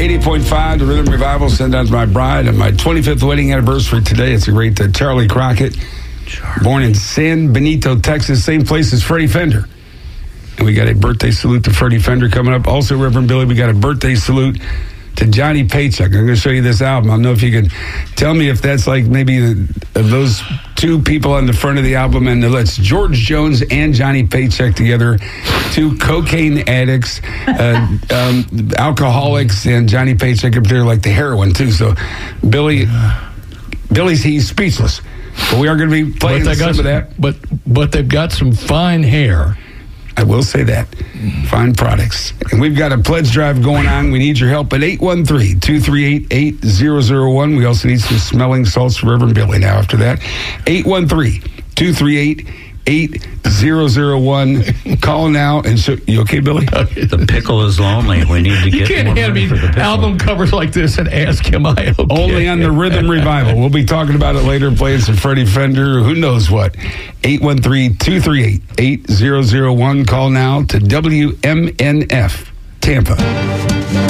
80.5, the Rhythm Revival. Send out to my bride on my 25th wedding anniversary today. It's a great Charlie Crockett, born in San Benito, Texas, same place as Freddie Fender. And we got a birthday salute to Freddie Fender coming up. Also, Reverend Billy, we got a birthday salute to Johnny Paycheck. I'm going to show you this album. I don't know if you can tell me if that's like maybe those two people on the front of the album. And it's George Jones and Johnny Paycheck together, two cocaine addicts, alcoholics, and Johnny Paycheck up there like the heroin too. So he's speechless. But we are going to be playing some of that. But they've got some fine hair. I will say that. Fine products. And we've got a pledge drive going on. We need your help at 813-238-8001. We also need some smelling salts for Reverend Billy now after that. 813-238-8001. Call now and show. You okay, Billy? The pickle is lonely. We need to get you can't hand me album covers like this and ask him I okay. Only on the Rhythm Revival. We'll be talking about it later, playing some Freddie Fender, who knows what. 813-238-8001. Call now to WMNF Tampa.